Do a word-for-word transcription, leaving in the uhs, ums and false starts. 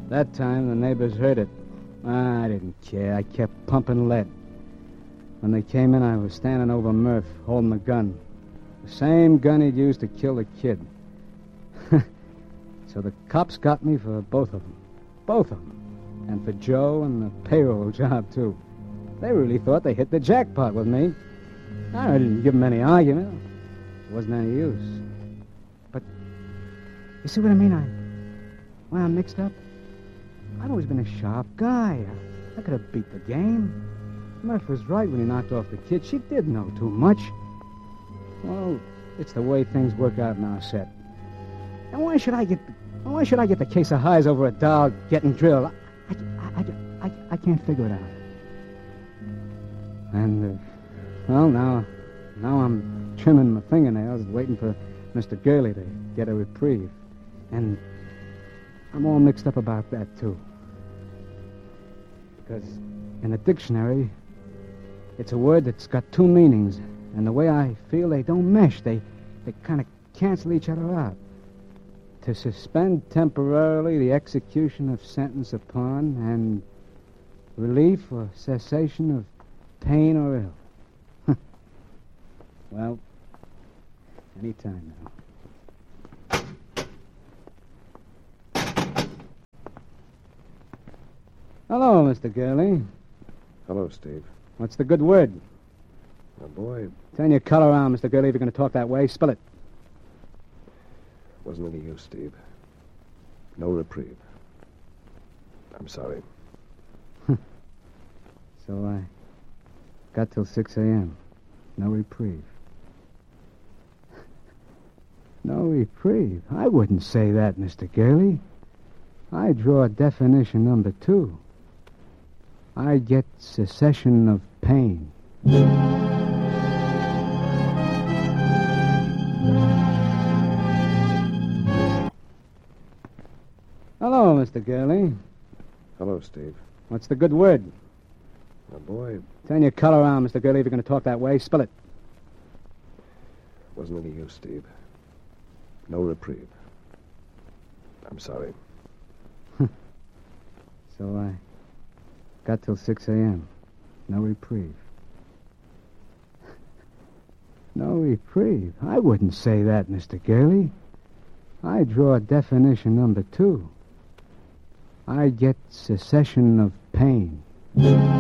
That time, the neighbors heard it. I didn't care. I kept pumping lead. When they came in, I was standing over Murph, holding the gun. The same gun he'd used to kill the kid. So the cops got me for both of them. Both of them. And for Joe and the payroll job, too. They really thought they hit the jackpot with me. I didn't give them any argument. It wasn't any use. But, you see what I mean? I, when I'm mixed up, I've always been a sharp guy. I, I could have beat the game. Murph was right when he knocked off the kid. She did know too much. Well, it's the way things work out in our set. And why should I get... Why should I get the case of highs over a dog getting drilled? I, I, I, I, I can't figure it out. And, uh, well, now, now I'm trimming my fingernails, waiting for Mister Gurley to get a reprieve. And I'm all mixed up about that, too. Because in the dictionary, it's a word that's got two meanings. And the way I feel, they don't mesh. They, they kind of cancel each other out. To suspend temporarily the execution of sentence upon and relief or cessation of pain or ill. Well, any time now. Hello, Mister Gurley. Hello, Steve. What's the good word? My boy. Turn your color around, Mister Gurley, if you're going to talk that way. Spill it. Wasn't any use, Steve. No reprieve. I'm sorry. So I got till six a.m. No reprieve. No reprieve? I wouldn't say that, Mister Gurley. I draw definition number two. I get cessation of pain. Hello, Mister Gurley. Hello, Steve. What's the good word? My boy. Turn your color around, Mister Gurley, if you're going to talk that way. Spill it. Wasn't any use, Steve. No reprieve. I'm sorry. So I got till six a.m. No reprieve. No reprieve? I wouldn't say that, Mister Gurley. I draw definition number two. I get cessation of pain.